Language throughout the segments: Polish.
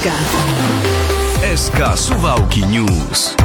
SK Suwałki News.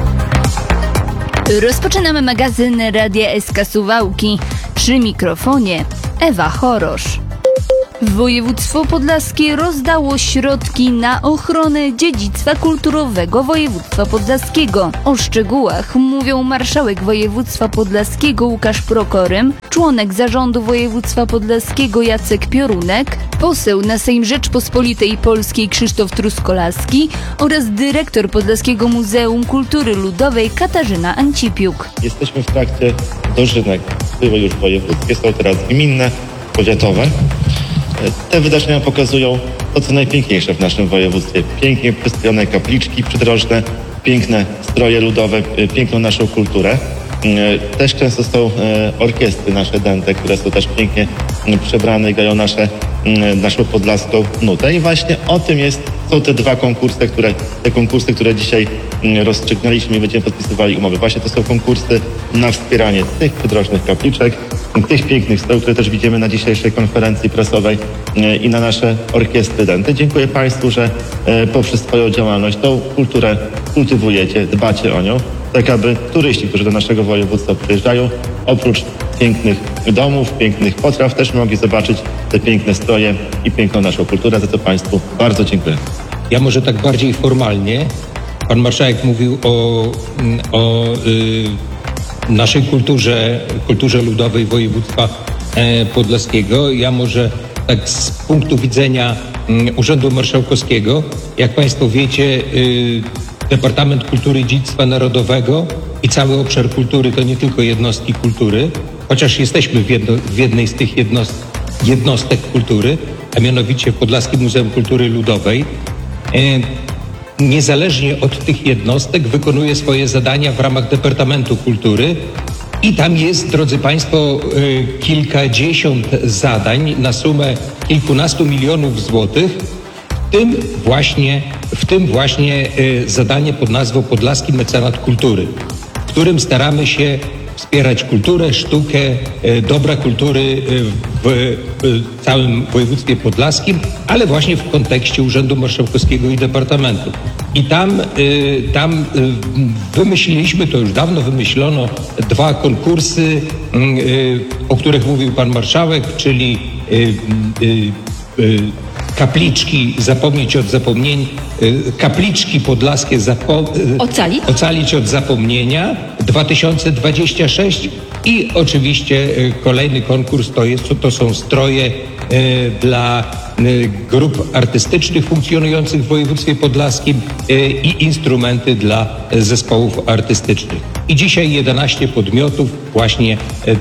Rozpoczynamy magazyn Radia SK Suwałki. Przy mikrofonie Ewa Chorosz. Województwo podlaskie rozdało środki na ochronę dziedzictwa kulturowego województwa podlaskiego. O szczegółach mówią marszałek województwa podlaskiego Łukasz Prokorym, członek zarządu województwa podlaskiego Jacek Piorunek, poseł na Sejm Rzeczpospolitej Polskiej Krzysztof Truskolaski oraz dyrektor Podlaskiego Muzeum Kultury Ludowej Katarzyna Ancipiuk. Jesteśmy w trakcie dożynek, były już wojewódzkie, są teraz gminne, powiatowe. Te wydarzenia pokazują to, co najpiękniejsze w naszym województwie. Pięknie przystrojone kapliczki przydrożne, piękne stroje ludowe, piękną naszą kulturę. Też często są orkiestry nasze dęte, które są też pięknie przebrane i grają naszą podlaską nutę. I właśnie o tym są te dwa konkursy, które dzisiaj rozstrzygnęliśmy i będziemy podpisywali umowy. Właśnie to są konkursy na wspieranie tych przydrożnych kapliczek, tych pięknych strojów, które też widzimy na dzisiejszej konferencji prasowej i na nasze orkiestry dęte. Dziękuję Państwu, że poprzez swoją działalność tą kulturę kultywujecie, dbacie o nią, tak aby turyści, którzy do naszego województwa przyjeżdżają, oprócz pięknych domów, pięknych potraw, też mogli zobaczyć te piękne stroje i piękną naszą kulturę, za co Państwu bardzo dziękuję. Ja może tak bardziej formalnie. Pan marszałek mówił o naszej kulturze ludowej województwa podlaskiego. Ja może tak z punktu widzenia Urzędu Marszałkowskiego, jak Państwo wiecie, Departament Kultury i Dziedzictwa Narodowego i cały obszar kultury to nie tylko jednostki kultury, chociaż jesteśmy w jednej z tych jednostek kultury, a mianowicie w Podlaskim Muzeum Kultury Ludowej. Niezależnie od tych jednostek wykonuje swoje zadania w ramach Departamentu Kultury i tam jest, drodzy Państwo, kilkadziesiąt zadań na sumę kilkunastu milionów złotych, w tym właśnie zadanie pod nazwą Podlaski Mecenat Kultury, w którym staramy się wspierać kulturę, sztukę, dobra kultury w całym województwie podlaskim, ale właśnie w kontekście Urzędu Marszałkowskiego i Departamentu. I tam wymyśliliśmy, to już dawno wymyślono, dwa konkursy, o których mówił pan marszałek, czyli kapliczki zapomnieć od zapomnień, kapliczki podlaskie ocalić od zapomnienia 2026 i oczywiście kolejny konkurs to są stroje dla grup artystycznych funkcjonujących w województwie podlaskim i instrumenty dla zespołów artystycznych. I dzisiaj 11 podmiotów właśnie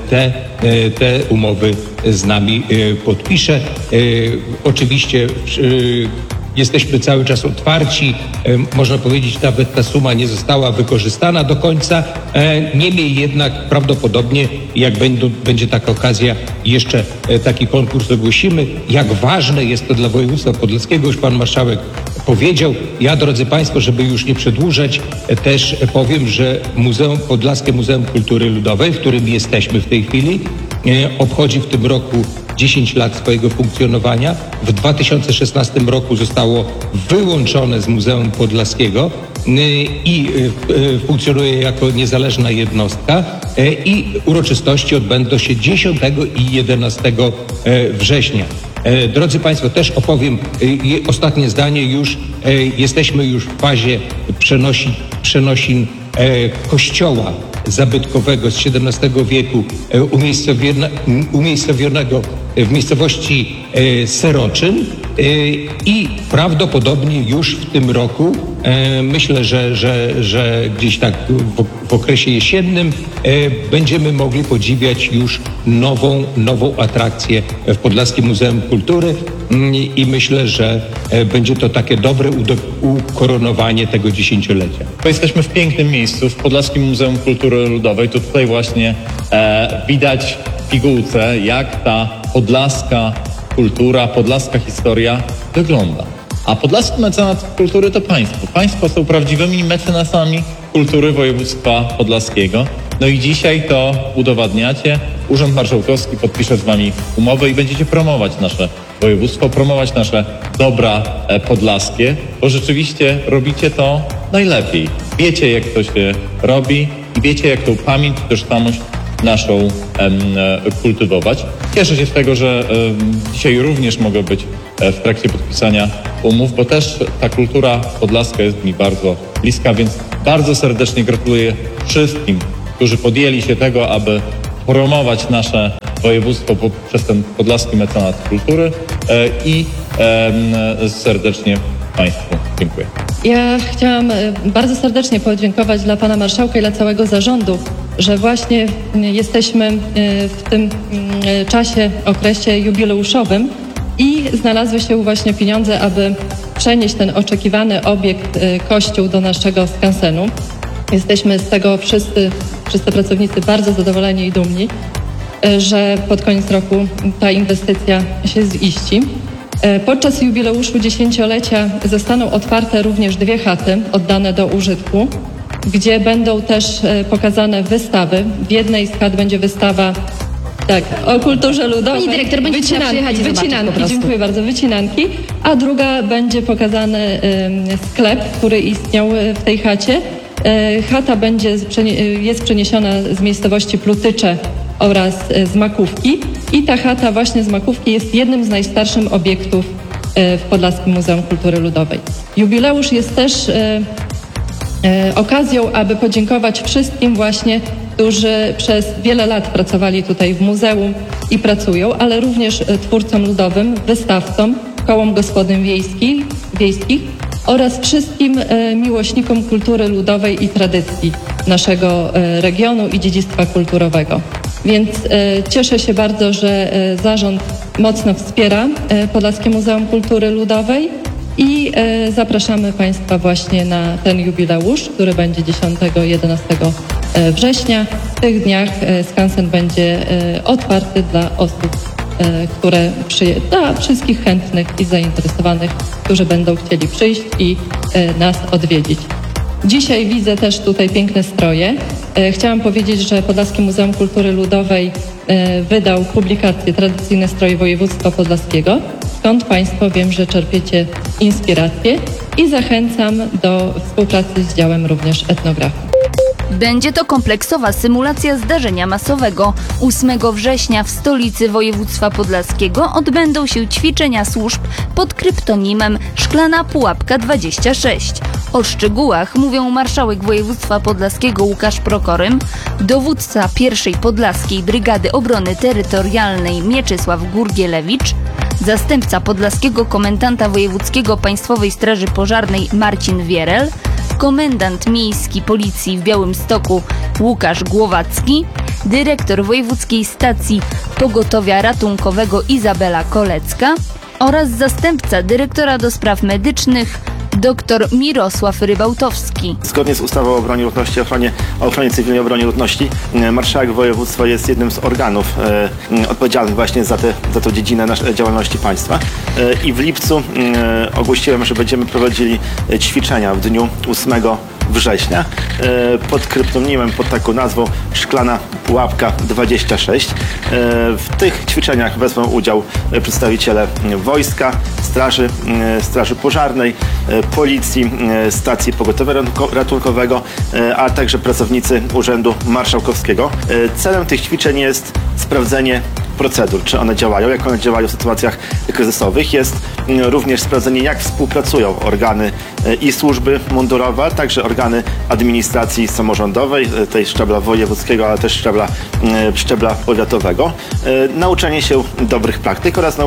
te umowy z nami podpisze. Oczywiście jesteśmy cały czas otwarci. Można powiedzieć, nawet ta suma nie została wykorzystana do końca. Niemniej jednak prawdopodobnie, jak będzie taka okazja, jeszcze taki konkurs ogłosimy. Jak ważne jest to dla województwa podlaskiego, już pan marszałek powiedział. Ja, drodzy Państwo, żeby już nie przedłużać, też powiem, że Podlaskie Muzeum Kultury Ludowej, w którym jesteśmy w tej chwili, obchodzi w tym roku 10 lat swojego funkcjonowania. W 2016 roku zostało wyłączone z Muzeum Podlaskiego i funkcjonuje jako niezależna jednostka i uroczystości odbędą się 10 i 11 września. Drodzy Państwo, też opowiem ostatnie zdanie jesteśmy już w fazie przenosin kościoła zabytkowego z XVII wieku umiejscowionego w miejscowości Seroczyn i prawdopodobnie już w tym roku, myślę, że gdzieś tak w okresie jesiennym będziemy mogli podziwiać już nową atrakcję w Podlaskim Muzeum Kultury i myślę, że będzie to takie dobre ukoronowanie tego dziesięciolecia. Jesteśmy w pięknym miejscu, w Podlaskim Muzeum Kultury Ludowej. To tutaj właśnie widać w pigułce, jak ta podlaska kultura, podlaska historia wygląda. A Podlaski Mecenat Kultury to państwo. Państwo są prawdziwymi mecenasami kultury województwa podlaskiego. No i dzisiaj to udowadniacie. Urząd Marszałkowski podpisze z wami umowę i będziecie promować nasze województwo, promować nasze dobra podlaskie, bo rzeczywiście robicie to najlepiej. Wiecie, jak to się robi i wiecie, jak tą pamięć i tożsamość naszą kultywować. Cieszę się z tego, że dzisiaj również mogę być w trakcie podpisania umów, bo też ta kultura podlaska jest mi bardzo bliska, więc bardzo serdecznie gratuluję wszystkim, którzy podjęli się tego, aby promować nasze województwo przez ten podlaski mecenat kultury i serdecznie Państwu dziękuję. Ja chciałam bardzo serdecznie podziękować dla pana marszałka i dla całego zarządu, że właśnie jesteśmy w tym czasie, okresie jubileuszowym i znalazły się właśnie pieniądze, aby przenieść ten oczekiwany obiekt kościół do naszego skansenu. Jesteśmy z tego wszyscy pracownicy bardzo zadowoleni i dumni, że pod koniec roku ta inwestycja się ziści. Podczas jubileuszu 10-lecia zostaną otwarte również 2 chaty oddane do użytku, gdzie będą też pokazane wystawy. W jednej z chat będzie wystawa o kulturze ludowej. Pani dyrektor będzie chciała przyjechać i zobaczyć po prostu. Dziękuję bardzo, wycinanki. A druga będzie pokazany sklep, który istniał w tej chacie. Chata jest przeniesiona z miejscowości Plutycze oraz z Makówki i ta chata właśnie z Makówki jest jednym z najstarszych obiektów w Podlaskim Muzeum Kultury Ludowej. Jubileusz jest też okazją, aby podziękować wszystkim właśnie, którzy przez wiele lat pracowali tutaj w muzeum i pracują, ale również twórcom ludowym, wystawcom, kołom gospodyń wiejskich oraz wszystkim miłośnikom kultury ludowej i tradycji naszego regionu i dziedzictwa kulturowego. Więc cieszę się bardzo, że zarząd mocno wspiera Podlaskie Muzeum Kultury Ludowej i zapraszamy Państwa właśnie na ten jubileusz, który będzie 10-11 września. W tych dniach skansen będzie otwarty dla osób, dla wszystkich chętnych i zainteresowanych, którzy będą chcieli przyjść i nas odwiedzić. Dzisiaj widzę też tutaj piękne stroje. Chciałam powiedzieć, że Podlaskie Muzeum Kultury Ludowej wydał publikację Tradycyjne stroje województwa podlaskiego, skąd Państwo wiem, że czerpiecie inspirację i zachęcam do współpracy z działem również etnografii. Będzie to kompleksowa symulacja zdarzenia masowego. 8 września w stolicy województwa podlaskiego odbędą się ćwiczenia służb pod kryptonimem Szklana Pułapka 26. O szczegółach mówią marszałek województwa podlaskiego Łukasz Prokorym, dowódca 1. Podlaskiej Brygady Obrony Terytorialnej Mieczysław Gurgielewicz, zastępca podlaskiego komendanta wojewódzkiego Państwowej Straży Pożarnej Marcin Wierel, komendant miejski Policji w Białymstoku Łukasz Głowacki, dyrektor Wojewódzkiej Stacji Pogotowia Ratunkowego Izabela Kolecka oraz zastępca dyrektora do spraw medycznych dr Mirosław Rybałtowski. Zgodnie z ustawą o obronie ludności, o ochronie cywilnej i obronie ludności, marszałek województwa jest jednym z organów odpowiedzialnych właśnie za tę dziedzinę działalności państwa. I w lipcu ogłosiłem, że będziemy prowadzili ćwiczenia w dniu 8 września pod kryptonimem, pod taką nazwą Szklana Pułapka 26. W tych ćwiczeniach wezmą udział przedstawiciele wojska, straży pożarnej, policji, stacji pogotowia ratunkowego, a także pracownicy Urzędu Marszałkowskiego. Celem tych ćwiczeń jest sprawdzenie procedur, czy one działają, jak one działają w sytuacjach kryzysowych. Jest również sprawdzenie, jak współpracują organy i służby mundurowe, a także organy administracji samorządowej, tej szczebla wojewódzkiego, ale też szczebla powiatowego. Nauczenie się dobrych praktyk oraz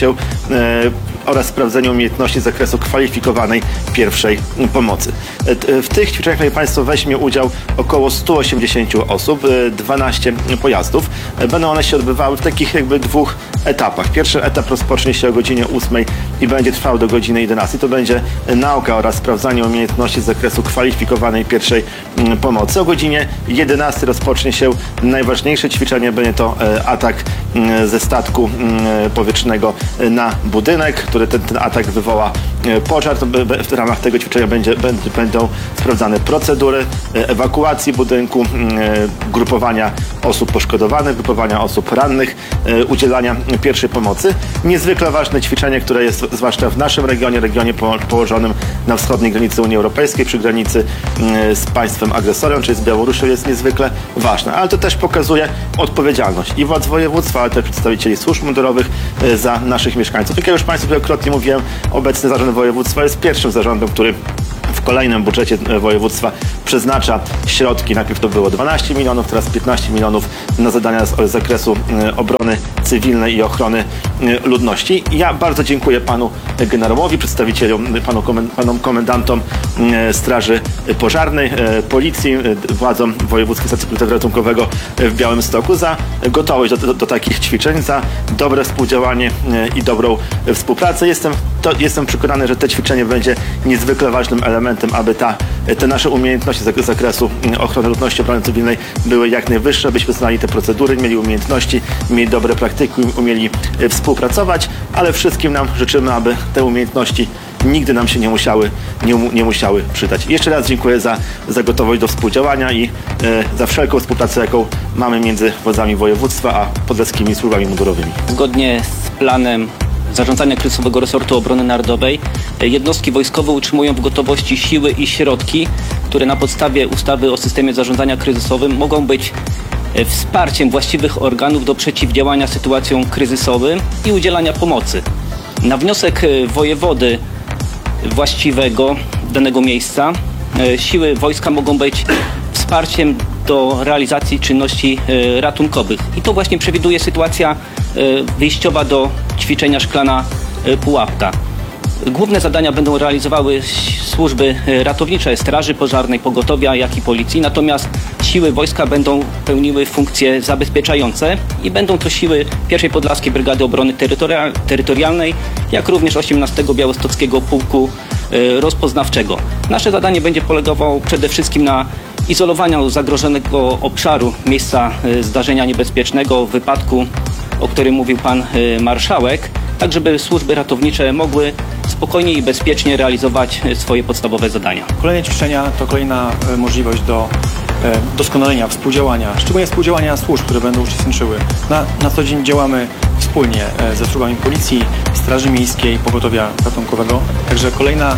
oraz sprawdzenie umiejętności z zakresu kwalifikowanej pierwszej pomocy. W tych ćwiczeniach, jak Państwo, weźmie udział około 180 osób, 12 pojazdów. Będą one się odbywały w takich jakby 2 etapach. Pierwszy etap rozpocznie się o godzinie i będzie trwał do godziny 11. To będzie nauka oraz sprawdzanie umiejętności z zakresu kwalifikowanej pierwszej pomocy. O godzinie 11 rozpocznie się najważniejsze ćwiczenie. Będzie to atak ze statku powietrznego na budynek, który ten atak wywoła pożar. W ramach tego ćwiczenia będą sprawdzane procedury ewakuacji budynku, grupowania osób poszkodowanych, grupowania osób rannych, udzielania pierwszej pomocy. Niezwykle ważne ćwiczenie, które jest zwłaszcza w naszym regionie położonym na wschodniej granicy Unii Europejskiej, przy granicy z państwem agresorem, czyli z Białorusią, jest niezwykle ważne. Ale to też pokazuje odpowiedzialność i władz województwa, ale też przedstawicieli służb mundurowych za naszych mieszkańców. Jak ja już Państwu wielokrotnie mówiłem, obecny zarząd województwa jest pierwszym zarządem, który w kolejnym budżecie województwa przeznacza środki. Najpierw to było 12 milionów, teraz 15 milionów na zadania z zakresu obrony cywilnej i ochrony ludności. Ja bardzo dziękuję panu generałowi, przedstawicielom, panom komendantom Straży Pożarnej, Policji, władzom Wojewódzkiego Centrum Ratunkowego w Białymstoku za gotowość do takich ćwiczeń, za dobre współdziałanie i dobrą współpracę. Jestem przekonany, że to ćwiczenie będzie niezwykle ważnym elementem, aby te nasze umiejętności z zakresu ochrony ludności, obrony cywilnej były jak najwyższe, abyśmy znali te procedury, mieli umiejętności, mieli dobre praktyki, umieli współpracować, ale wszystkim nam życzymy, aby te umiejętności nigdy nam się nie musiały przydać. Jeszcze raz dziękuję za gotowość do współdziałania i za wszelką współpracę, jaką mamy między władzami województwa a podlaskimi służbami mundurowymi. Zgodnie z planem zarządzania kryzysowego resortu obrony narodowej jednostki wojskowe utrzymują w gotowości siły i środki, które na podstawie ustawy o systemie zarządzania kryzysowym mogą być wsparciem właściwych organów do przeciwdziałania sytuacjom kryzysowym i udzielania pomocy. Na wniosek wojewody właściwego danego miejsca siły wojska mogą być wsparciem do realizacji czynności ratunkowych. I to właśnie przewiduje sytuacja wyjściowa do ćwiczenia Szklana Pułapka. Główne zadania będą realizowały służby ratownicze Straży Pożarnej, Pogotowia, jak i Policji, natomiast siły wojska będą pełniły funkcje zabezpieczające i będą to siły 1. Podlaskiej Brygady Obrony Terytorialnej, jak również 18. Białostockiego Pułku Rozpoznawczego. Nasze zadanie będzie polegało przede wszystkim na izolowaniu zagrożonego obszaru miejsca zdarzenia niebezpiecznego, wypadku, o którym mówił pan marszałek, tak żeby służby ratownicze mogły spokojnie i bezpiecznie realizować swoje podstawowe zadania. Kolejne ćwiczenia to kolejna możliwość do doskonalenia, współdziałania, szczególnie współdziałania służb, które będą uczestniczyły. Na co dzień działamy wspólnie ze służbami Policji, Straży Miejskiej, Pogotowia Ratunkowego, także kolejna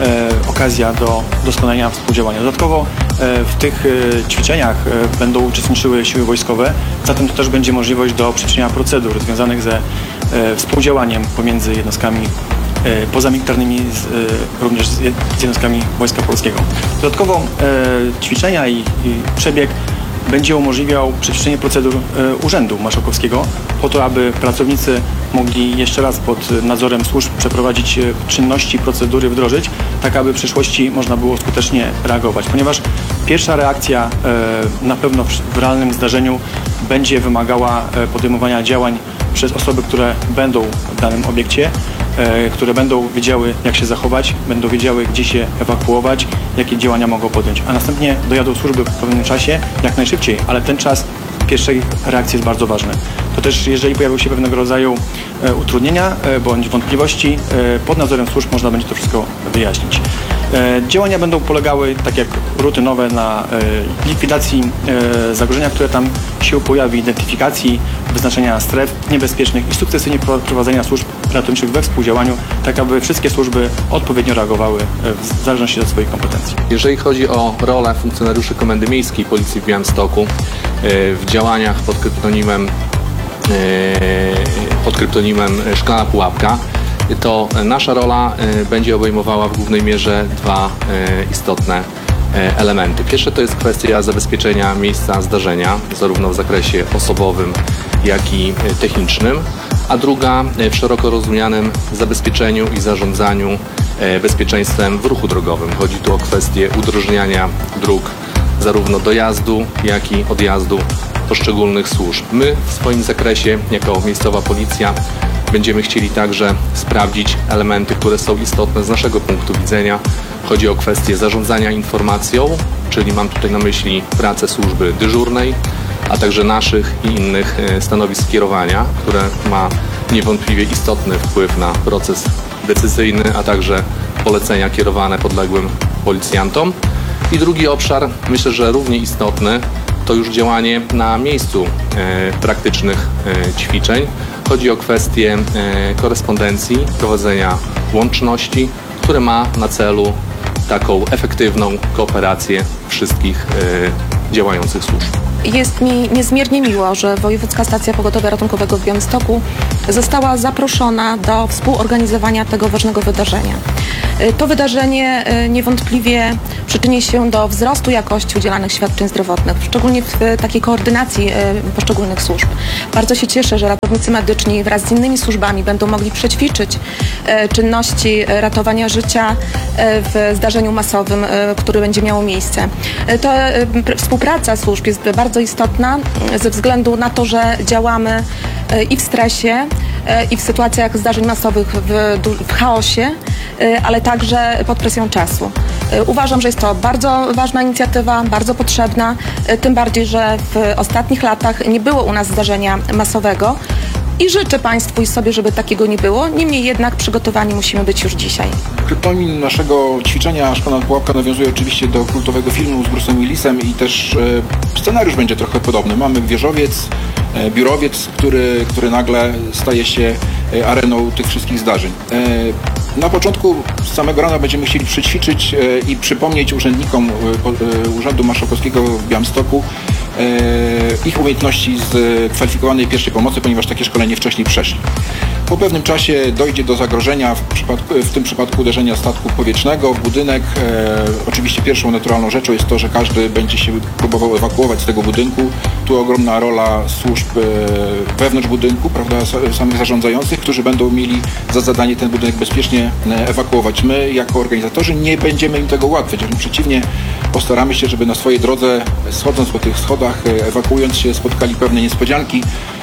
okazja do doskonalenia współdziałania. Dodatkowo w tych ćwiczeniach będą uczestniczyły siły wojskowe, zatem to też będzie możliwość do przeczynienia procedur związanych ze współdziałaniem pomiędzy jednostkami pozamilitarnymi, również z jednostkami Wojska Polskiego. Dodatkowo ćwiczenia i przebieg będzie umożliwiał przećwiczenie procedur Urzędu Marszałkowskiego po to, aby pracownicy mogli jeszcze raz pod nadzorem służb przeprowadzić czynności, procedury wdrożyć, tak aby w przyszłości można było skutecznie reagować. Ponieważ pierwsza reakcja na pewno w realnym zdarzeniu będzie wymagała podejmowania działań przez osoby, które będą w danym obiekcie, które będą wiedziały, jak się zachować, będą wiedziały, gdzie się ewakuować, jakie działania mogą podjąć, a następnie dojadą służby w pewnym czasie, jak najszybciej, ale ten czas pierwszej reakcji jest bardzo ważny. To też, jeżeli pojawią się pewnego rodzaju utrudnienia bądź wątpliwości, pod nadzorem służb można będzie to wszystko wyjaśnić. Działania będą polegały, tak jak rutynowe, na likwidacji zagrożenia, które tam się pojawi, identyfikacji, wyznaczenia stref niebezpiecznych i sukcesywnie prowadzenia służb ratowniczych we współdziałaniu, tak aby wszystkie służby odpowiednio reagowały w zależności od swoich kompetencji. Jeżeli chodzi o rolę funkcjonariuszy Komendy Miejskiej Policji w Białymstoku w działaniach pod kryptonimem Szklana Pułapka, to nasza rola będzie obejmowała w głównej mierze dwa istotne elementy. Pierwsze to jest kwestia zabezpieczenia miejsca zdarzenia, zarówno w zakresie osobowym, jak i technicznym, a druga w szeroko rozumianym zabezpieczeniu i zarządzaniu bezpieczeństwem w ruchu drogowym. Chodzi tu o kwestię udrożniania dróg, zarówno dojazdu, jak i odjazdu poszczególnych służb. My w swoim zakresie, jako miejscowa policja, Będziemy chcieli także sprawdzić elementy, które są istotne z naszego punktu widzenia. Chodzi o kwestię zarządzania informacją, czyli mam tutaj na myśli pracę służby dyżurnej, a także naszych i innych stanowisk kierowania, które ma niewątpliwie istotny wpływ na proces decyzyjny, a także polecenia kierowane podległym policjantom. I drugi obszar, myślę, że równie istotny, to już działanie na miejscu praktycznych ćwiczeń. Chodzi o kwestię korespondencji, prowadzenia łączności, które ma na celu taką efektywną kooperację wszystkich działających służb. Jest mi niezmiernie miło, że Wojewódzka Stacja Pogotowia Ratunkowego w Białymstoku została zaproszona do współorganizowania tego ważnego wydarzenia. To wydarzenie niewątpliwie przyczyni się do wzrostu jakości udzielanych świadczeń zdrowotnych, szczególnie w takiej koordynacji poszczególnych służb. Bardzo się cieszę, że ratownicy medyczni wraz z innymi służbami będą mogli przećwiczyć czynności ratowania życia w zdarzeniu masowym, które będzie miało miejsce. Ta współpraca służb jest bardzo istotna ze względu na to, że działamy i w stresie, i w sytuacjach zdarzeń masowych w chaosie, ale także pod presją czasu. Uważam, że jest to bardzo ważna inicjatywa, bardzo potrzebna, tym bardziej, że w ostatnich latach nie było u nas zdarzenia masowego i życzę Państwu i sobie, żeby takiego nie było. Niemniej jednak przygotowani musimy być już dzisiaj. Kryptonim naszego ćwiczenia Szklana Pułapka nawiązuje oczywiście do kultowego filmu z Bruce'em Willisem i też scenariusz będzie trochę podobny. Mamy wieżowiec, biurowiec, który nagle staje się areną tych wszystkich zdarzeń. Na początku z samego rana będziemy chcieli przećwiczyć i przypomnieć urzędnikom Urzędu Marszałkowskiego w Białymstoku ich umiejętności z kwalifikowanej pierwszej pomocy, ponieważ takie szkolenie wcześniej przeszli. Po pewnym czasie dojdzie do zagrożenia, w tym przypadku uderzenia statku powietrznego w budynek. Oczywiście pierwszą naturalną rzeczą jest to, że każdy będzie się próbował ewakuować z tego budynku. Tu ogromna rola służb wewnątrz budynku, prawda, samych zarządzających, którzy będą mieli za zadanie ten budynek bezpiecznie ewakuować. My jako organizatorzy nie będziemy im tego ułatwiać, wręcz przeciwnie, postaramy się, żeby na swojej drodze, schodząc po tych schodach, ewakuując się, spotkali pewne niespodzianki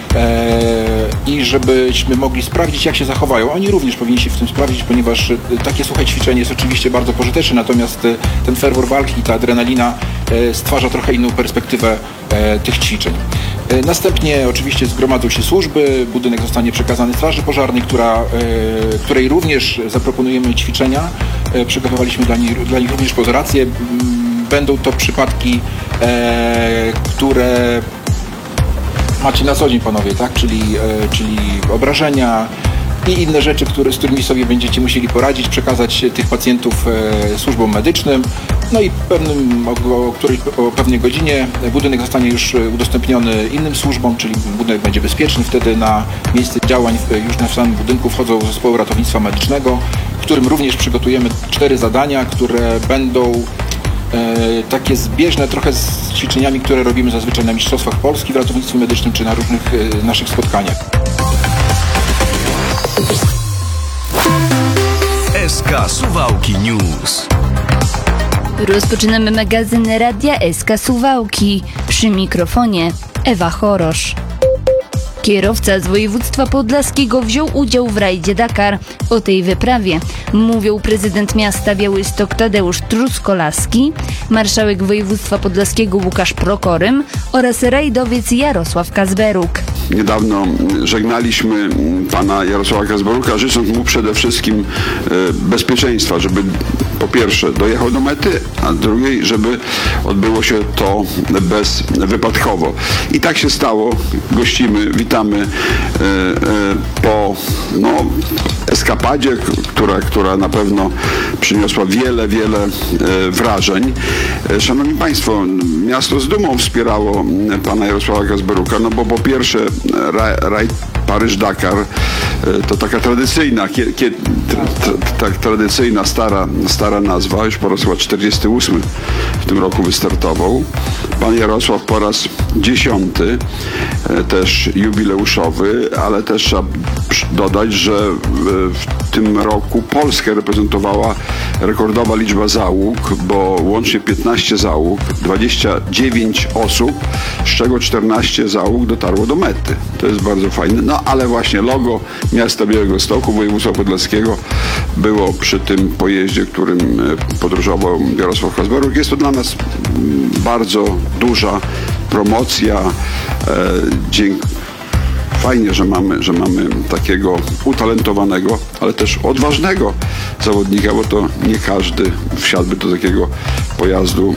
i żebyśmy mogli sprawdzić, jak się zachowają. Oni również powinni się w tym sprawdzić, ponieważ takie suche ćwiczenie jest oczywiście bardzo pożyteczne, natomiast ten ferwor walki, ta adrenalina stwarza trochę inną perspektywę tych ćwiczeń. Następnie oczywiście zgromadzą się służby, budynek zostanie przekazany Straży Pożarnej, której również zaproponujemy ćwiczenia. Przygotowaliśmy dla nich również pozoracje. Będą to przypadki, które macie na co dzień, panowie, tak? Czyli obrażenia i inne rzeczy, z którymi sobie będziecie musieli poradzić, przekazać tych pacjentów służbom medycznym. No i o pewnej godzinie budynek zostanie już udostępniony innym służbom, czyli budynek będzie bezpieczny. Wtedy na miejsce działań już na samym budynku wchodzą zespoły ratownictwa medycznego, którym również przygotujemy 4 zadania, które będą takie zbieżne trochę z ćwiczeniami, które robimy zazwyczaj na Mistrzostwach Polski w ratownictwie medycznym czy na różnych naszych spotkaniach. SK Suwałki News. Rozpoczynamy magazyn Radia SK Suwałki. Przy mikrofonie Ewa Chorosz. Kierowca z województwa podlaskiego wziął udział w rajdzie Dakar. O tej wyprawie mówią prezydent miasta Białystok Tadeusz Truskolaski, marszałek województwa podlaskiego Łukasz Prokorym oraz rajdowiec Jarosław Kazberuk. Niedawno żegnaliśmy pana Jarosława Kazberuka, życząc mu przede wszystkim bezpieczeństwa, żeby po pierwsze dojechał do mety, a drugiej, żeby odbyło się to bezwypadkowo. I tak się stało. Gościmy, witamy po eskapadzie, która na pewno przyniosła wiele wrażeń. Szanowni Państwo, miasto z dumą wspierało pana Jarosława Kazberuka, no bo po pierwsze rajd Paryż-Dakar to taka tradycyjna, tradycyjna stara nazwa, już po raz chyba 48 w tym roku wystartował. Pan Jarosław po raz 10, też jubileuszowy, ale też trzeba dodać, że w tym roku Polskę reprezentowała rekordowa liczba załóg, bo łącznie 15 załóg, 29 osób, z czego 14 załóg dotarło do mety. To jest bardzo fajne. No ale właśnie logo miasta Białegostoku, województwa podlaskiego było przy tym pojeździe, którym podróżował Jarosław Hasberuk. Jest to dla nas bardzo duża promocja. Fajnie, że mamy takiego utalentowanego, ale też odważnego zawodnika, bo to nie każdy wsiadłby do takiego pojazdu.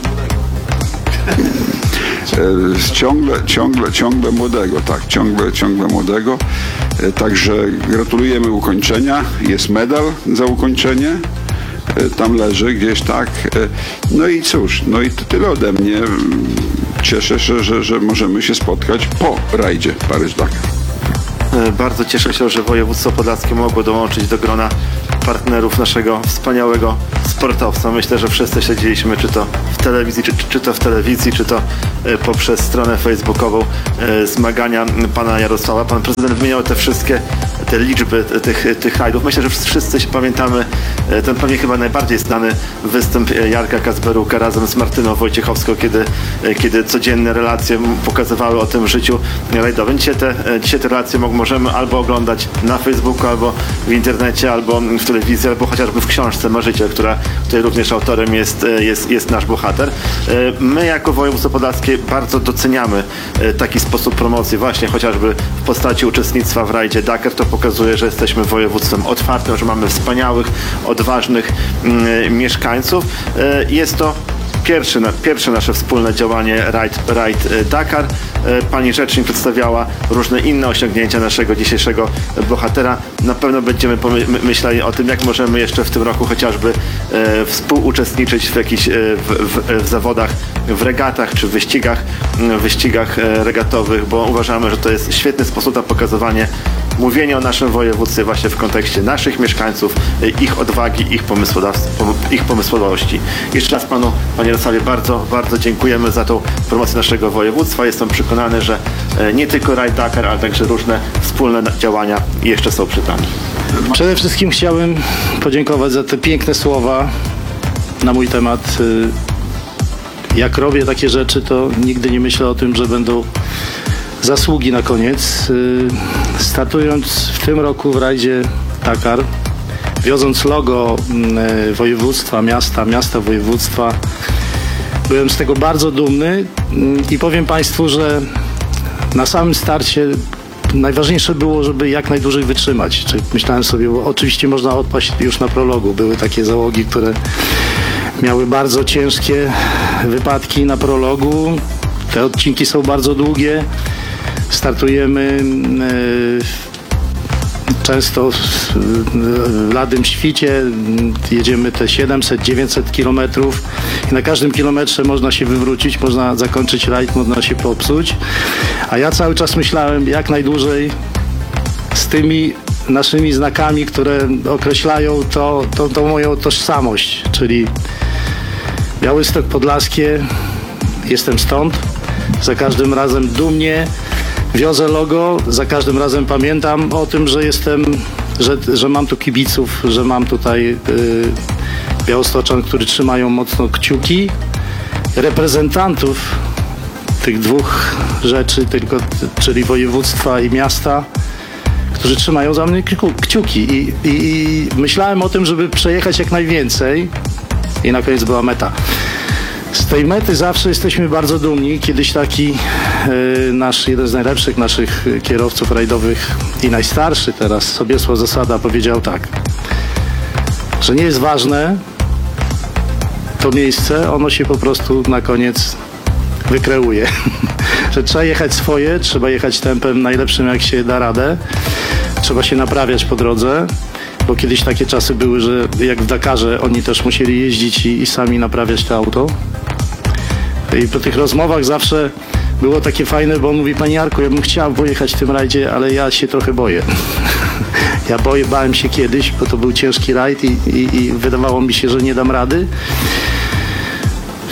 Ciągle młodego, tak, ciągle młodego. Także gratulujemy ukończenia. Jest medal za ukończenie. Tam leży gdzieś, tak. No i cóż, no i to tyle ode mnie. Cieszę się, że możemy się spotkać po rajdzie Paryż-Dakar. Bardzo cieszę się, że województwo podlaskie mogło dołączyć do grona partnerów naszego wspaniałego sportowca. Myślę, że wszyscy śledziliśmy, czy to w telewizji, czy to poprzez stronę facebookową zmagania pana Jarosława. Pan prezydent wymieniał te liczby tych rajdów. Myślę, że wszyscy się pamiętamy ten pewnie chyba najbardziej znany występ Jarka Kasberuka razem z Martyną Wojciechowską, kiedy codzienne relacje pokazywały o tym życiu rajdowym. Dzisiaj te relacje możemy albo oglądać na Facebooku, albo w internecie, albo w telewizji, albo chociażby w książce Marzyciel, której również autorem jest nasz bohater. My jako województwo podlaskie bardzo doceniamy taki sposób promocji, właśnie chociażby w postaci uczestnictwa w rajdzie Dakar. To pokazuje, że jesteśmy województwem otwartym, że mamy wspaniałych, odważnych mieszkańców. Jest to pierwsze nasze wspólne działanie Rajd Dakar. Pani rzecznik przedstawiała różne inne osiągnięcia naszego dzisiejszego bohatera. Na pewno będziemy myśleli o tym, jak możemy jeszcze w tym roku chociażby współuczestniczyć w zawodach, w regatach czy wyścigach regatowych, bo uważamy, że to jest świetny sposób na pokazywanie, mówienie o naszym województwie właśnie w kontekście naszych mieszkańców, ich odwagi, ich pomysłowości. Jeszcze raz panie Jarosławie, bardzo, bardzo dziękujemy za tą promocję naszego województwa. Jestem przekonany, że nie tylko Rajd Dakar, ale także różne wspólne działania jeszcze są przed nami. Przede wszystkim chciałbym podziękować za te piękne słowa na mój temat. Jak robię takie rzeczy, to nigdy nie myślę o tym, że będą zasługi na koniec. Startując w tym roku w rajdzie Dakar, wioząc logo województwa, miasta województwa, byłem z tego bardzo dumny i powiem Państwu, że na samym starcie najważniejsze było, żeby jak najdłużej wytrzymać. Myślałem sobie, bo oczywiście można odpaść już na prologu. Były takie załogi, które miały bardzo ciężkie wypadki na prologu. Te odcinki są bardzo długie. Startujemy często w ladym świcie, jedziemy te 700-900 kilometrów i na każdym kilometrze można się wywrócić, można zakończyć rajd, można się popsuć, a ja cały czas myślałem jak najdłużej z tymi naszymi znakami, które określają tą moją tożsamość, czyli Białystok Podlaskie, jestem stąd, za każdym razem dumnie wiozę logo, za każdym razem pamiętam o tym, że mam tu kibiców, że mam tutaj Białostoczan, którzy trzymają mocno kciuki, reprezentantów tych dwóch rzeczy, czyli województwa i miasta, którzy trzymają za mnie kciuki i myślałem o tym, żeby przejechać jak najwięcej i na koniec była meta. Z tej mety zawsze jesteśmy bardzo dumni. Kiedyś taki jeden z najlepszych naszych kierowców rajdowych i najstarszy teraz, Sobiesław Zasada, powiedział tak, że nie jest ważne to miejsce, ono się po prostu na koniec wykreuje. Że trzeba jechać swoje, trzeba jechać tempem najlepszym jak się da radę, trzeba się naprawiać po drodze, bo kiedyś takie czasy były, że jak w Dakarze oni też musieli jeździć i sami naprawiać to auto. I po tych rozmowach zawsze było takie fajne, bo on mówi, panie Jarku, ja bym chciał pojechać w tym rajdzie, ale ja się trochę boję. Bałem się kiedyś, bo to był ciężki rajd i wydawało mi się, że nie dam rady.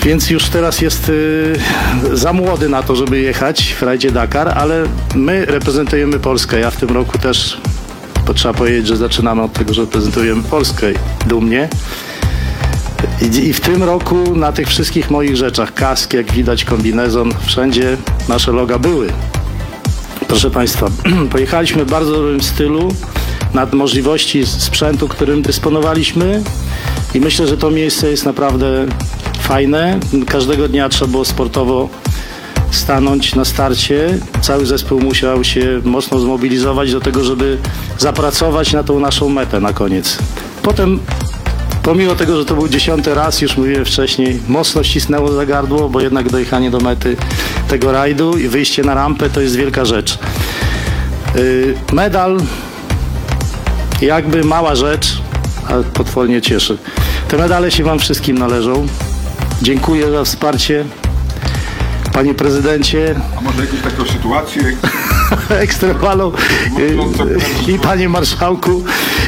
Więc już teraz jest za młody na to, żeby jechać w rajdzie Dakar, ale my reprezentujemy Polskę. Ja w tym roku też, to trzeba powiedzieć, że zaczynamy od tego, że reprezentujemy Polskę dumnie. I w tym roku na tych wszystkich moich rzeczach, kask, jak widać, kombinezon, wszędzie nasze loga były. Proszę Państwa, pojechaliśmy w bardzo dobrym stylu, nad możliwości sprzętu, którym dysponowaliśmy i myślę, że to miejsce jest naprawdę fajne. Każdego dnia trzeba było sportowo stanąć na starcie. Cały zespół musiał się mocno zmobilizować do tego, żeby zapracować na tą naszą metę na koniec. Potem, pomimo tego, że to był 10. raz, już mówiłem wcześniej, mocno ścisnęło za gardło, bo jednak dojechanie do mety tego rajdu i wyjście na rampę to jest wielka rzecz. Medal, jakby mała rzecz, ale potwornie cieszy. Te medale się Wam wszystkim należą. Dziękuję za wsparcie. Panie prezydencie. A może jakąś taką sytuację? Ekstremalną. I panie marszałku.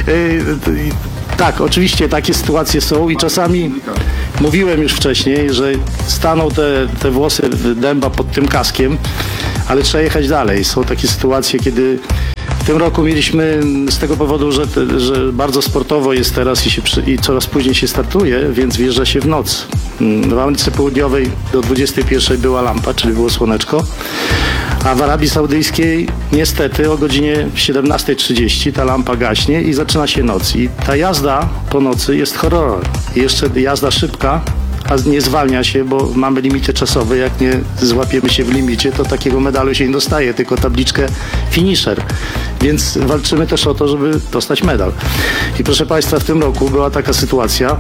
Tak, oczywiście takie sytuacje są i czasami mówiłem już wcześniej, że staną te włosy dęba pod tym kaskiem, ale trzeba jechać dalej. Są takie sytuacje, kiedy w tym roku mieliśmy z tego powodu, że bardzo sportowo jest teraz i coraz później się startuje, więc wjeżdża się w noc. W Ameryce Południowej do 21 była lampa, czyli było słoneczko, a w Arabii Saudyjskiej niestety o godzinie 17:30 ta lampa gaśnie i zaczyna się noc. I ta jazda po nocy jest horrorem. I jeszcze jazda szybka, a nie zwalnia się, bo mamy limity czasowe. Jak nie złapiemy się w limicie, to takiego medalu się nie dostaje, tylko tabliczkę finisher. Więc walczymy też o to, żeby dostać medal. I proszę Państwa, w tym roku była taka sytuacja,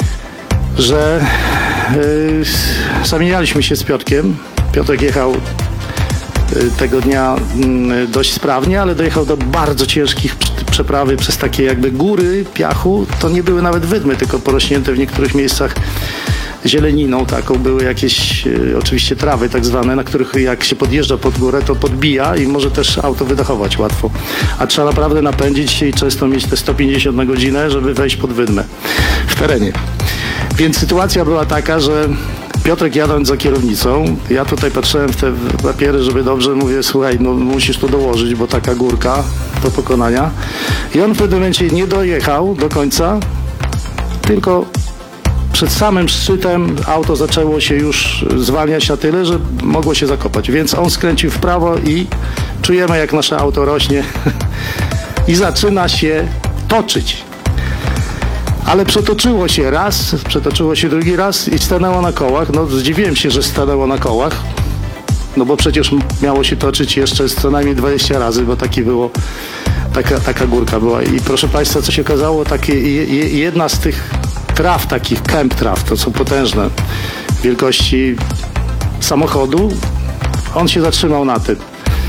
że zamienialiśmy się z Piotrkiem. Piotrek jechał tego dnia dość sprawnie, ale dojechał do bardzo ciężkich przeprawy przez takie jakby góry piachu. To nie były nawet wydmy, tylko porośnięte w niektórych miejscach zieleniną taką. Były jakieś oczywiście trawy tak zwane, na których jak się podjeżdża pod górę, to podbija i może też auto wydechować łatwo. A trzeba naprawdę napędzić się i często mieć te 150 na godzinę, żeby wejść pod wydmę w terenie. Więc sytuacja była taka, że Piotrek jadąc za kierownicą, ja tutaj patrzyłem w te papiery, żeby dobrze, mówię, słuchaj, no musisz to dołożyć, bo taka górka do pokonania. I on w pewnym momencie nie dojechał do końca, tylko przed samym szczytem auto zaczęło się już zwalniać na tyle, że mogło się zakopać. Więc on skręcił w prawo i czujemy, jak nasze auto rośnie i zaczyna się toczyć. Ale przetoczyło się raz, przetoczyło się drugi raz i stanęło na kołach. No zdziwiłem się, że stanęło na kołach, no bo przecież miało się toczyć jeszcze co najmniej 20 razy, bo taka górka była. I proszę Państwa, co się okazało, jedna z tych traw, takich camp traw, to są potężne wielkości samochodu, on się zatrzymał na tym.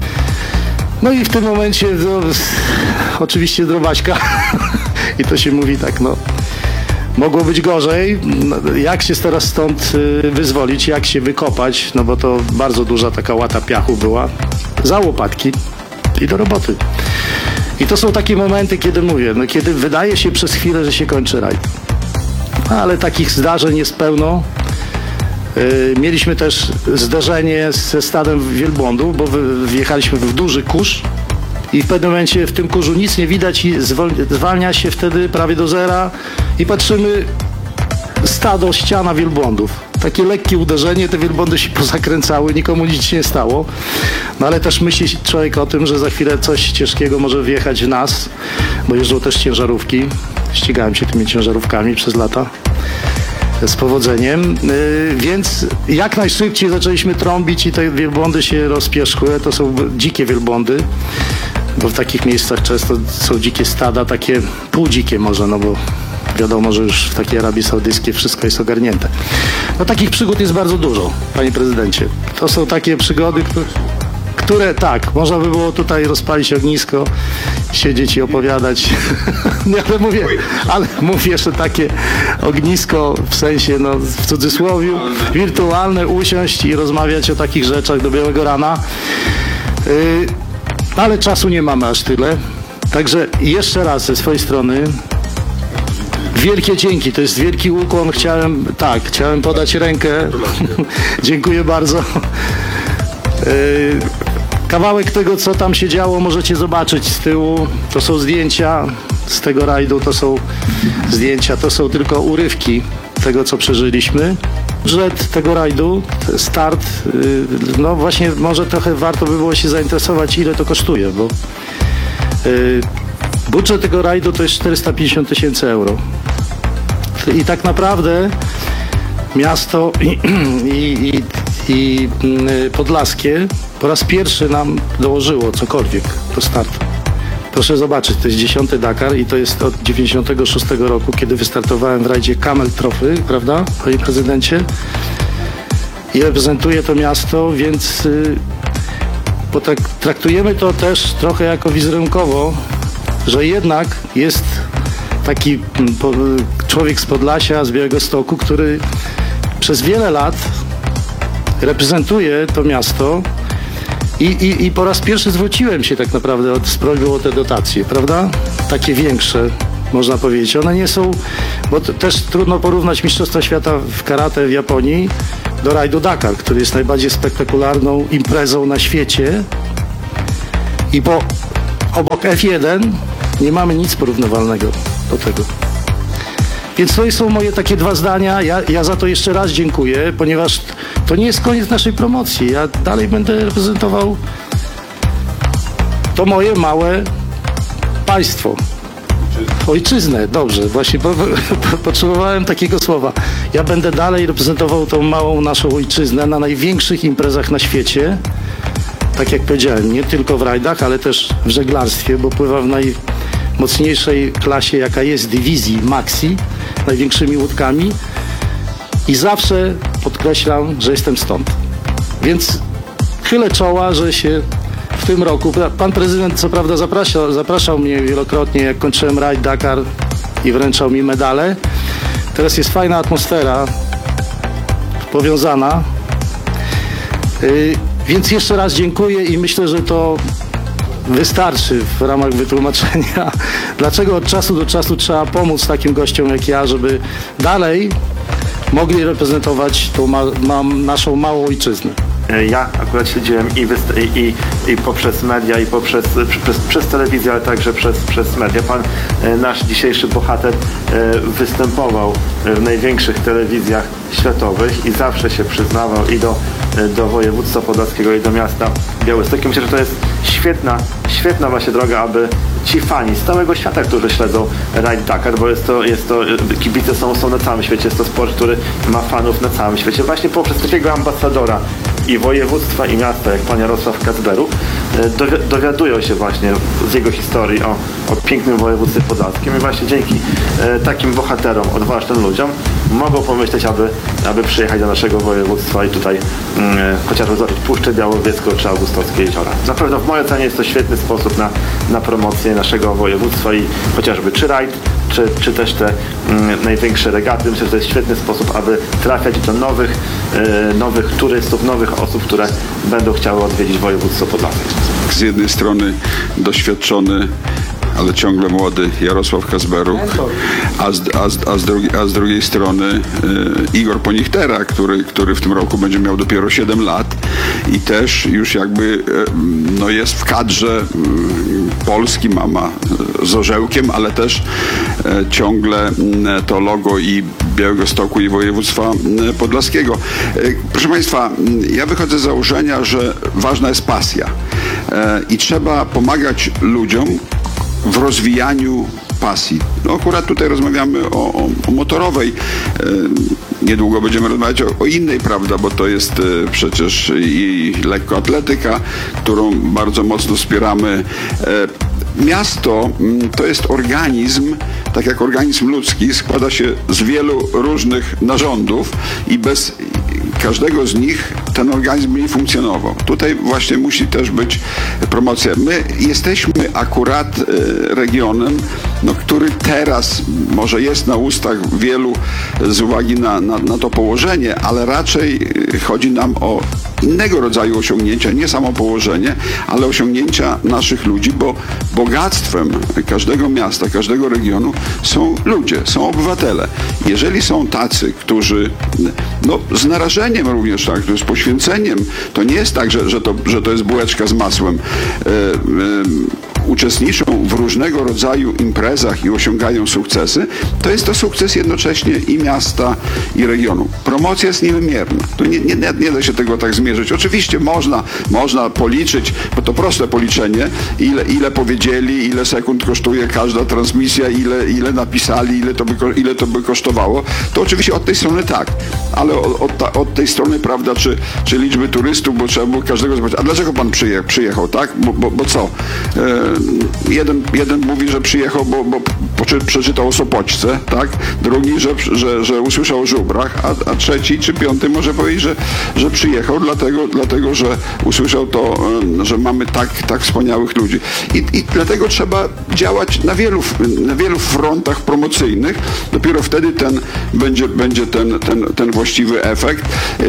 No i w tym momencie oczywiście drobaśka i to się mówi tak, no mogło być gorzej, jak się teraz stąd wyzwolić, jak się wykopać, no bo to bardzo duża taka łata piachu była, za łopatki i do roboty. I to są takie momenty, kiedy mówię, no kiedy wydaje się przez chwilę, że się kończy rajd. Ale takich zdarzeń jest pełno. Mieliśmy też zderzenie ze stadem wielbłądów, bo wjechaliśmy w duży kurz i w pewnym momencie w tym kurzu nic nie widać i zwalnia się wtedy prawie do zera i patrzymy, stado, ściana wielbłądów. Takie lekkie uderzenie, te wielbłądy się pozakręcały, nikomu nic się nie stało. No ale też myśli człowiek o tym, że za chwilę coś ciężkiego może wjechać w nas, bo jeżdżą też ciężarówki. Ścigałem się tymi ciężarówkami przez lata z powodzeniem, więc jak najszybciej zaczęliśmy trąbić i te wielbłądy się rozpierzchły. To są dzikie wielbłądy, bo w takich miejscach często są dzikie stada, takie półdzikie może, no bo wiadomo, że już w takiej Arabii Saudyjskiej wszystko jest ogarnięte. No takich przygód jest bardzo dużo, panie prezydencie. To są takie przygody, które tak, można by było tutaj rozpalić ognisko, siedzieć i opowiadać. ale mówię jeszcze takie ognisko w sensie, no w cudzysłowiu, wirtualne, usiąść i rozmawiać o takich rzeczach do białego rana. Ale czasu nie mamy aż tyle. Także jeszcze raz ze swojej strony Wielkie dzięki, to jest wielki ukłon. Chciałem podać rękę. Dziękuję bardzo. Kawałek tego, co tam się działo, możecie zobaczyć z tyłu. To są zdjęcia z tego rajdu, to są zdjęcia, to są tylko urywki tego, co przeżyliśmy. Budżet tego rajdu, start, no właśnie może trochę warto by było się zainteresować, ile to kosztuje, bo budżet tego rajdu to jest 450 000 euro. I tak naprawdę miasto i Podlaskie po raz pierwszy nam dołożyło cokolwiek do startu. Proszę zobaczyć, to jest 10. Dakar i to jest od 96 roku, kiedy wystartowałem w rajdzie Camel Trophy, prawda, panie prezydencie? I reprezentuję to miasto, więc bo tak traktujemy to też trochę jako wizerunkowo, że jednak jest taki człowiek z Podlasia, z Białegostoku, który przez wiele lat reprezentuje to miasto i po raz pierwszy zwróciłem się tak naprawdę z prośbą o te dotacje, prawda? Takie większe, można powiedzieć. One nie są, bo też trudno porównać Mistrzostwa Świata w karate w Japonii do rajdu Dakar, który jest najbardziej spektakularną imprezą na świecie i obok F1 nie mamy nic porównywalnego do tego. Więc to są moje takie 2 zdania. Ja za to jeszcze raz dziękuję, ponieważ to nie jest koniec naszej promocji. Ja dalej będę reprezentował to moje małe państwo. Ojczyznę, dobrze, właśnie potrzebowałem takiego słowa. Ja będę dalej reprezentował tą małą naszą ojczyznę na największych imprezach na świecie. Tak jak powiedziałem, nie tylko w rajdach, ale też w żeglarstwie, bo pływam w najmocniejszej klasie, jaka jest, dywizji Maxi, największymi łódkami i zawsze podkreślam, że jestem stąd. Więc chylę czoła, że się w tym roku, pan prezydent co prawda zapraszał mnie wielokrotnie, jak kończyłem rajd Dakar i wręczał mi medale. Teraz jest fajna atmosfera powiązana. Więc jeszcze raz dziękuję i myślę, że to wystarczy w ramach wytłumaczenia, dlaczego od czasu do czasu trzeba pomóc takim gościom jak ja, żeby dalej mogli reprezentować tą naszą małą ojczyznę. Ja akurat śledziłem i poprzez media, i przez telewizję, ale także przez media. Pan, nasz dzisiejszy bohater, występował w największych telewizjach światowych i zawsze się przyznawał i do województwa podlaskiego, i do miasta Białegostoku. Myślę, że to jest świetna właśnie droga, aby ci fani z całego świata, którzy śledzą rajd Dakar, bo jest to kibice są na całym świecie, jest to sport, który ma fanów na całym świecie. Właśnie poprzez takiego ambasadora i województwa, i miasta, jak pan Jarosław Kacberuk, dowiadują się właśnie z jego historii o pięknym województwie podlaskim i właśnie dzięki takim bohaterom, odważnym ludziom mogą pomyśleć, aby przyjechać do naszego województwa i tutaj chociażby zobaczyć Puszczę Białowieską czy Augustowskie jeziora. Naprawdę w mojej ocenie jest to świetny sposób na promocję naszego województwa i chociażby czy rajd, czy też te największe regaty. Myślę, że to jest świetny sposób, aby trafiać do nowych turystów, nowych osób, które będą chciały odwiedzić województwo podlaskie. Z jednej strony doświadczony, ale ciągle młody Jarosław Kacberuk, a z drugiej strony Igor Ponichtera, który w tym roku będzie miał dopiero 7 lat i też już jakby jest w kadrze Polski, ma z orzełkiem, ale też ciągle to logo i Białegostoku, i województwa podlaskiego. Proszę Państwa, ja wychodzę z założenia, że ważna jest pasja i trzeba pomagać ludziom w rozwijaniu pasji. No akurat tutaj rozmawiamy o motorowej. Niedługo będziemy rozmawiać o innej, prawda, bo to jest przecież i lekkoatletyka, którą bardzo mocno wspieramy. Miasto to jest organizm, tak jak organizm ludzki, składa się z wielu różnych narządów i bez każdego z nich ten organizm mniej funkcjonował. Tutaj właśnie musi też być promocja. My jesteśmy akurat regionem, który teraz może jest na ustach wielu z uwagi na to położenie, ale raczej chodzi nam o innego rodzaju osiągnięcia, nie samo położenie, ale osiągnięcia naszych ludzi, bo bogactwem każdego miasta, każdego regionu są ludzie, są obywatele. Jeżeli są tacy, którzy z narażeniem również, tak, z poświęceniem, to nie jest tak, że to jest bułeczka z masłem, uczestniczą w różnego rodzaju imprezach i osiągają sukcesy, to jest to sukces jednocześnie i miasta, i regionu. Promocja jest niewymierna. Tu nie da się tego tak zmierzyć. Oczywiście można policzyć, bo to proste policzenie, ile powiedzieli, ile sekund kosztuje każda transmisja, ile napisali, ile to by kosztowało. To oczywiście od tej strony tak, ale od tej strony, prawda, czy liczby turystów, bo trzeba było każdego zobaczyć. A dlaczego pan przyjechał, tak? Bo co? Jeden mówi, że przyjechał, bo przeczytał o Sopoćce, tak? Drugi, że usłyszał o żubrach, a trzeci czy piąty może powiedzieć, że przyjechał dlatego, że usłyszał to, że mamy tak wspaniałych ludzi. I dlatego trzeba działać na wielu frontach promocyjnych. Dopiero wtedy będzie ten właściwy efekt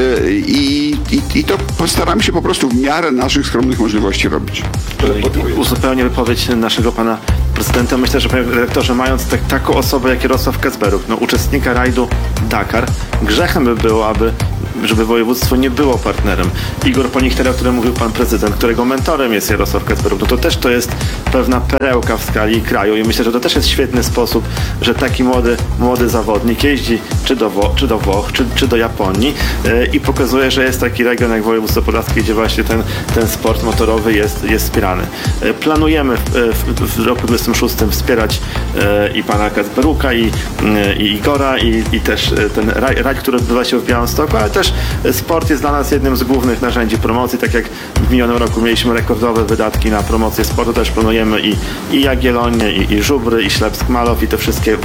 i to postaramy się po prostu w miarę naszych skromnych możliwości robić. Uzupełnię wypowiedź naszego pana prezydenta. Myślę, że panie dyrektorze, mając taką osobę jak Jarosław Kacperuk, uczestnika rajdu Dakar, grzechem by było, żeby województwo nie było partnerem. Igor Ponichtera, o którym mówił pan prezydent, którego mentorem jest Jarosław Kacperuk, to też to jest pewna perełka w skali kraju i myślę, że to też jest świetny sposób, że taki młody zawodnik jeździ czy do Włoch, czy do Japonii i pokazuje, że jest taki region jak województwo podlaskie, gdzie właśnie ten sport motorowy jest wspierany. Planujemy w roku 2026 wspierać i pana Kacperuka, i Igora, i też ten rajd, który odbywa się w Białymstoku, ale też sport jest dla nas jednym z głównych narzędzi promocji. Tak jak w minionym roku mieliśmy rekordowe wydatki na promocję sportu, też planujemy i Jagiellonię, i Żubry, i Ślepsk Malow, i te wszystkie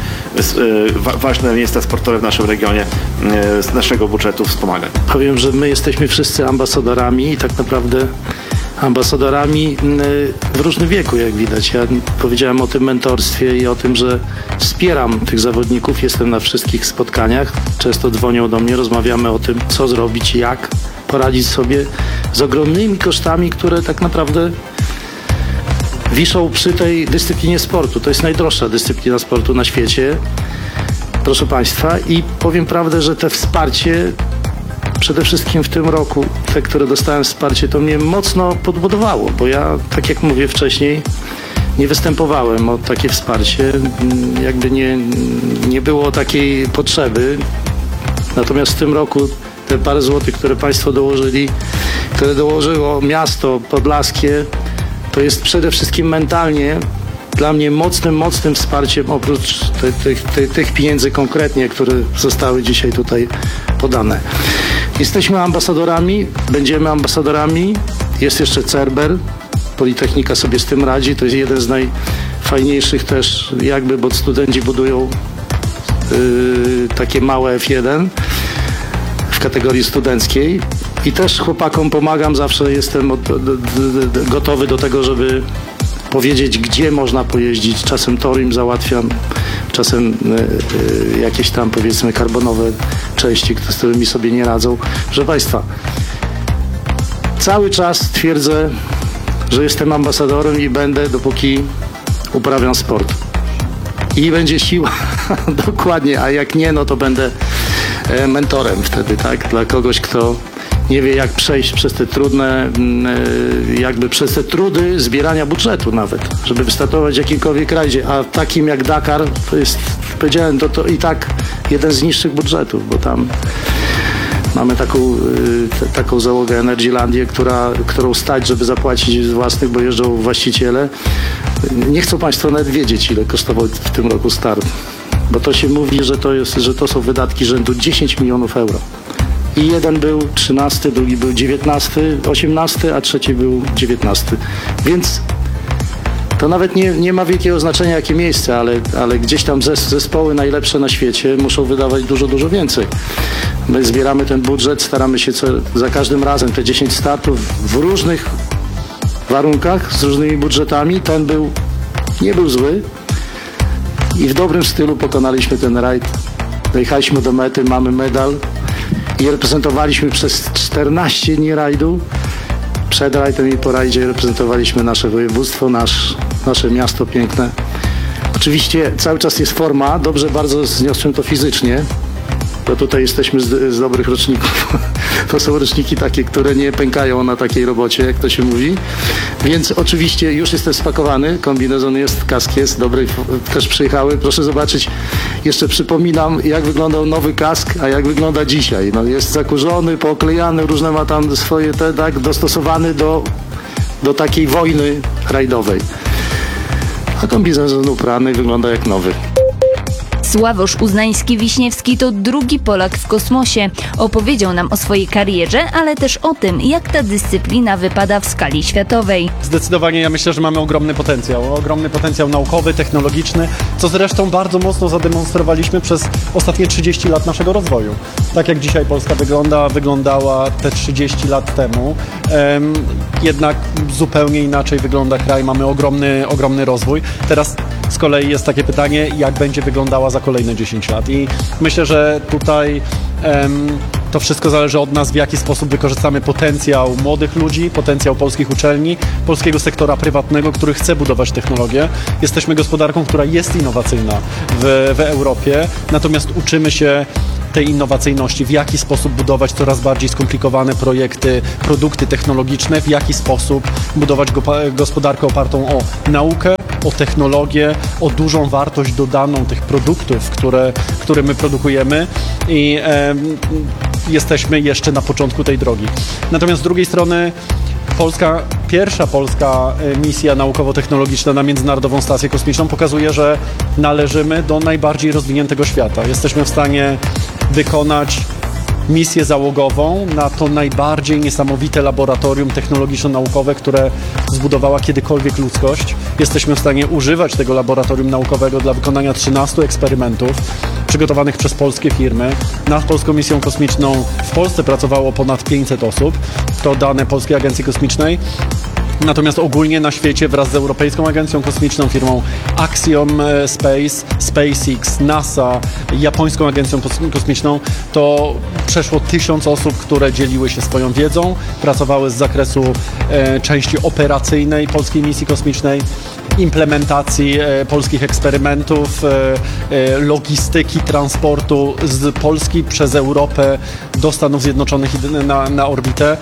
ważne miejsca sportowe w naszym regionie z naszego budżetu wspomagać. Powiem, że my jesteśmy wszyscy ambasadorami i tak naprawdę ambasadorami w różnym wieku, jak widać. Ja powiedziałem o tym mentorstwie i o tym, że wspieram tych zawodników, jestem na wszystkich spotkaniach, często dzwonią do mnie, rozmawiamy o tym, co zrobić, jak poradzić sobie z ogromnymi kosztami, które tak naprawdę wiszą przy tej dyscyplinie sportu. To jest najdroższa dyscyplina sportu na świecie, proszę Państwa, i powiem prawdę, że te wsparcie przede wszystkim w tym roku, te, które dostałem wsparcie, to mnie mocno podbudowało, bo ja, tak jak mówię wcześniej, nie występowałem o takie wsparcie, jakby nie było takiej potrzeby. Natomiast w tym roku te parę złotych, które Państwo dołożyli, które dołożyło miasto podlaskie, to jest przede wszystkim mentalnie dla mnie mocnym wsparciem, oprócz tych pieniędzy konkretnie, które zostały dzisiaj tutaj podane. Jesteśmy ambasadorami, będziemy ambasadorami, jest jeszcze Cerber, Politechnika sobie z tym radzi, to jest jeden z najfajniejszych też bo studenci budują takie małe F1 w kategorii studenckiej i też chłopakom pomagam, zawsze jestem gotowy do tego, żeby powiedzieć, gdzie można pojeździć. Czasem tor im załatwiam, czasem jakieś tam, powiedzmy, karbonowe części, z którymi sobie nie radzą. Proszę Państwa, cały czas twierdzę, że jestem ambasadorem i będę, dopóki uprawiam sport. I będzie siła, dokładnie, a jak nie, no to będę mentorem wtedy, tak? Dla kogoś, kto nie wie, jak przejść przez te przez te trudy zbierania budżetu nawet, żeby wystartować w jakimkolwiek rajdzie, a takim jak Dakar, to jest, powiedziałem, to i tak jeden z niższych budżetów, bo tam mamy taką załogę Energylandię, którą stać, żeby zapłacić z własnych, bo jeżdżą właściciele. Nie chcą Państwo nawet wiedzieć, ile kosztował w tym roku start, bo to się mówi, że to są wydatki rzędu 10 milionów euro. I jeden był 13, drugi był 19, 18, a trzeci był 19. Więc to nawet nie ma wielkiego znaczenia, jakie miejsce, ale gdzieś tam zespoły najlepsze na świecie muszą wydawać dużo więcej. My zbieramy ten budżet, staramy się za każdym razem te 10 startów w różnych warunkach, z różnymi budżetami. Ten nie był zły i w dobrym stylu pokonaliśmy ten rajd. Dojechaliśmy do mety, mamy medal i reprezentowaliśmy przez 14 dni rajdu. Przed rajdem i po rajdzie reprezentowaliśmy nasze województwo, nasze miasto piękne. Oczywiście cały czas jest forma, dobrze bardzo zniosłem to fizycznie, bo tutaj jesteśmy z dobrych roczników. To są roczniki takie, które nie pękają na takiej robocie, jak to się mówi. Więc oczywiście już jestem spakowany, kombinezon jest, kask jest, dobry też przyjechały. Proszę zobaczyć, jeszcze przypominam, jak wyglądał nowy kask, a jak wygląda dzisiaj. No, jest zakurzony, pooklejany, różne ma tam swoje tak, dostosowany do takiej wojny rajdowej. A kombinezon uprany wygląda jak nowy. Sławosz Uznański-Wiśniewski to drugi Polak w kosmosie. Opowiedział nam o swojej karierze, ale też o tym, jak ta dyscyplina wypada w skali światowej. Zdecydowanie ja myślę, że mamy ogromny potencjał naukowy, technologiczny, co zresztą bardzo mocno zademonstrowaliśmy przez ostatnie 30 lat naszego rozwoju. Tak jak dzisiaj Polska wyglądała te 30 lat temu, jednak zupełnie inaczej wygląda kraj, mamy ogromny rozwój. Teraz z kolei jest takie pytanie, jak będzie wyglądała za kolejne 10 lat. I myślę, że tutaj to wszystko zależy od nas, w jaki sposób wykorzystamy potencjał młodych ludzi, potencjał polskich uczelni, polskiego sektora prywatnego, który chce budować technologię. Jesteśmy gospodarką, która jest innowacyjna w Europie, natomiast uczymy się tej innowacyjności, w jaki sposób budować coraz bardziej skomplikowane produkty technologiczne, w jaki sposób budować gospodarkę opartą o naukę, o technologię, o dużą wartość dodaną tych produktów, które my produkujemy i jesteśmy jeszcze na początku tej drogi. Natomiast z drugiej strony pierwsza polska misja naukowo-technologiczna na Międzynarodową Stację Kosmiczną pokazuje, że należymy do najbardziej rozwiniętego świata. Jesteśmy w stanie wykonać misję załogową na to najbardziej niesamowite laboratorium technologiczno-naukowe, które zbudowała kiedykolwiek ludzkość. Jesteśmy w stanie używać tego laboratorium naukowego dla wykonania 13 eksperymentów przygotowanych przez polskie firmy. Nad polską misją kosmiczną w Polsce pracowało ponad 500 osób. To dane Polskiej Agencji Kosmicznej. Natomiast ogólnie na świecie wraz z Europejską Agencją Kosmiczną, firmą Axiom Space, SpaceX, NASA, Japońską Agencją Kosmiczną to przeszło 1000 osób, które dzieliły się swoją wiedzą, pracowały z zakresu części operacyjnej polskiej misji kosmicznej, implementacji polskich eksperymentów, logistyki transportu z Polski przez Europę do Stanów Zjednoczonych i na orbitę.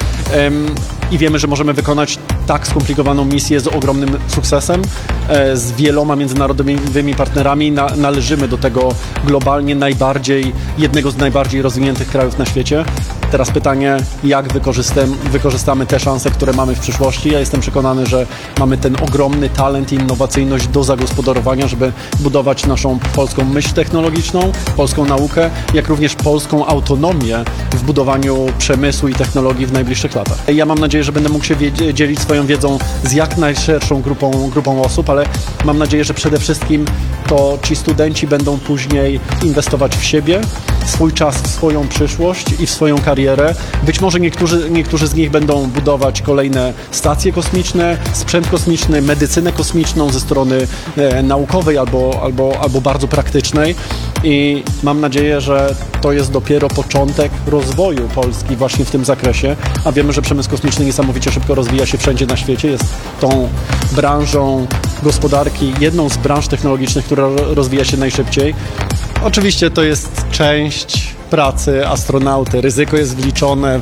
I wiemy, że możemy wykonać tak skomplikowaną misję z ogromnym sukcesem, z wieloma międzynarodowymi partnerami. Należymy do tego globalnie jednego z najbardziej rozwiniętych krajów na świecie. Teraz pytanie, jak wykorzystamy te szanse, które mamy w przyszłości. Ja jestem przekonany, że mamy ten ogromny talent i innowacyjność do zagospodarowania, żeby budować naszą polską myśl technologiczną, polską naukę, jak również polską autonomię w budowaniu przemysłu i technologii w najbliższych latach. Ja mam nadzieję, że będę mógł się dzielić swoją wiedzą z jak najszerszą grupą osób, ale mam nadzieję, że przede wszystkim to ci studenci będą później inwestować w siebie, swój czas w swoją przyszłość i w swoją karierę. Być może niektórzy z nich będą budować kolejne stacje kosmiczne, sprzęt kosmiczny, medycynę kosmiczną ze strony naukowej albo bardzo praktycznej. I mam nadzieję, że to jest dopiero początek rozwoju Polski właśnie w tym zakresie, a wiemy, że przemysł kosmiczny niesamowicie szybko rozwija się wszędzie na świecie, jest tą branżą gospodarki, jedną z branż technologicznych, która rozwija się najszybciej. Oczywiście to jest część pracy astronauty. Ryzyko jest wliczone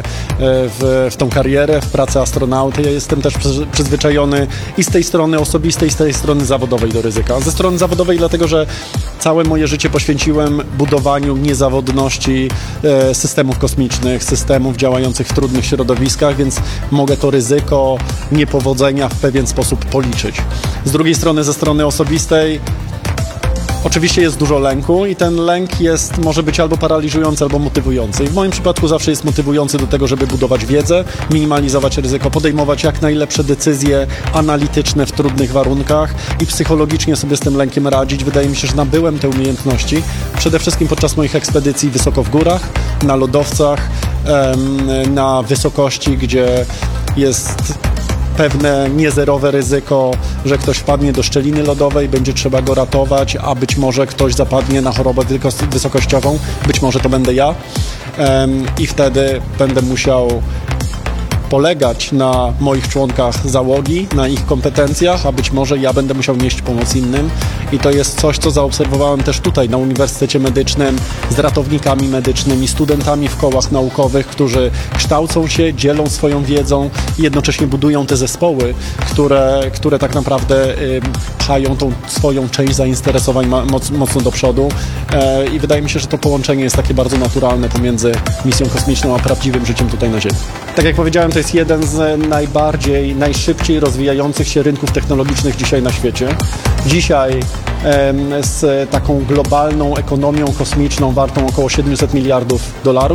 w tą karierę, w pracę astronauty. Ja jestem też przyzwyczajony i z tej strony osobistej, i z tej strony zawodowej do ryzyka. Ze strony zawodowej dlatego, że całe moje życie poświęciłem budowaniu niezawodności systemów kosmicznych, systemów działających w trudnych środowiskach, więc mogę to ryzyko niepowodzenia w pewien sposób policzyć. Z drugiej strony, ze strony osobistej, oczywiście jest dużo lęku i ten lęk może być albo paraliżujący, albo motywujący. I w moim przypadku zawsze jest motywujący do tego, żeby budować wiedzę, minimalizować ryzyko, podejmować jak najlepsze decyzje analityczne w trudnych warunkach i psychologicznie sobie z tym lękiem radzić. Wydaje mi się, że nabyłem te umiejętności przede wszystkim podczas moich ekspedycji wysoko w górach, na lodowcach, na wysokości, gdzie jest pewne niezerowe ryzyko, że ktoś wpadnie do szczeliny lodowej, będzie trzeba go ratować, a być może ktoś zapadnie na chorobę wysokościową, być może to będę ja i wtedy będę musiał polegać na moich członkach załogi, na ich kompetencjach, a być może ja będę musiał nieść pomoc innym. I to jest coś, co zaobserwowałem też tutaj na Uniwersytecie Medycznym z ratownikami medycznymi, studentami w kołach naukowych, którzy kształcą się, dzielą swoją wiedzą i jednocześnie budują te zespoły, które tak naprawdę pchają tą swoją część zainteresowań mocno do przodu. I wydaje mi się, że to połączenie jest takie bardzo naturalne pomiędzy misją kosmiczną a prawdziwym życiem tutaj na Ziemi. Tak jak powiedziałem, to jest jeden z najszybciej rozwijających się rynków technologicznych dzisiaj na świecie. Dzisiaj z taką globalną ekonomią kosmiczną wartą około $700 miliardów.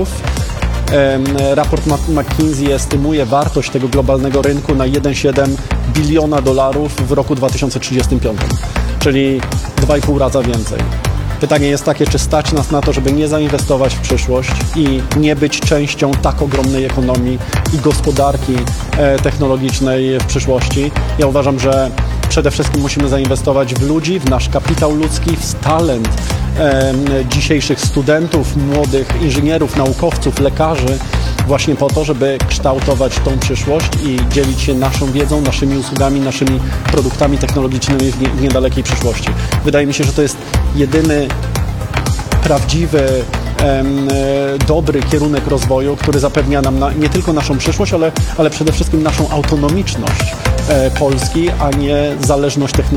Raport McKinsey estymuje wartość tego globalnego rynku na $1,7 biliona w roku 2035, czyli 2,5 raza więcej. Pytanie jest takie, czy stać nas na to, żeby nie zainwestować w przyszłość i nie być częścią tak ogromnej ekonomii i gospodarki technologicznej w przyszłości. Ja uważam, że przede wszystkim musimy zainwestować w ludzi, w nasz kapitał ludzki, w talent dzisiejszych studentów, młodych inżynierów, naukowców, lekarzy, właśnie po to, żeby kształtować tą przyszłość i dzielić się naszą wiedzą, naszymi usługami, naszymi produktami technologicznymi w niedalekiej przyszłości. Wydaje mi się, że to jest jedyny prawdziwy, dobry kierunek rozwoju, który zapewnia nam nie tylko naszą przyszłość, ale przede wszystkim naszą autonomiczność Polski, a nie zależność technologiczną.